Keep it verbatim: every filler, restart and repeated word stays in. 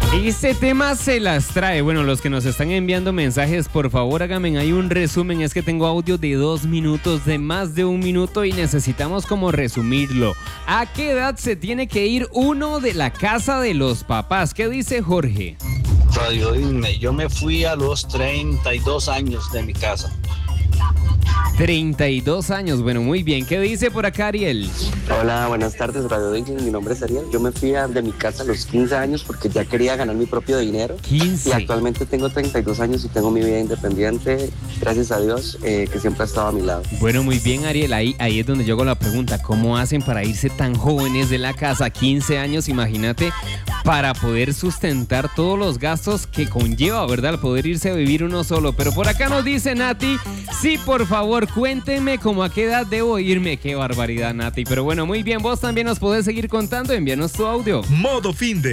Este tema se las trae. Bueno, los que nos están enviando mensajes, por favor háganme ahí un resumen. Es que tengo audio de dos minutos, de más de un minuto y necesitamos como resumirlo. ¿A qué edad se tiene que ir uno de la casa de los papás? ¿Qué dice Jorge? Radio Disney, yo me fui a los treinta y dos años de mi casa. treinta y dos años, bueno, muy bien. ¿Qué dice por acá Ariel? Hola, buenas tardes, Radio Disney, mi nombre es Ariel. Yo me fui a, de mi casa a los quince años porque ya quería ganar mi propio dinero. quince. Y actualmente tengo treinta y dos años y tengo mi vida independiente, gracias a Dios, eh, que siempre ha estado a mi lado. Bueno, muy bien Ariel, ahí, ahí es donde yo hago la pregunta. ¿Cómo hacen para irse tan jóvenes de la casa? quince años, imagínate, para poder sustentar todos los gastos que conlleva, ¿verdad? El poder irse a vivir uno solo. Pero por acá nos dice Nati, sí, por favor, cuéntenme cómo a qué edad debo irme. Qué barbaridad, Nati. Pero bueno, muy bien, vos también nos podés seguir contando, envíanos tu audio. Modo Finde.